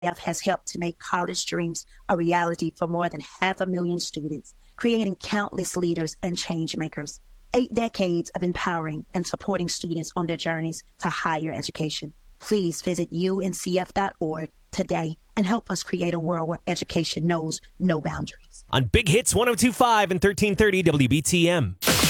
has helped to make college dreams a reality for more than 500,000 students, creating countless leaders and change makers. 8 decades of empowering and supporting students on their journeys to higher education. Please visit uncf.org today and help us create a world where education knows no boundaries. On Big Hits 102.5 and 1330 WBTM.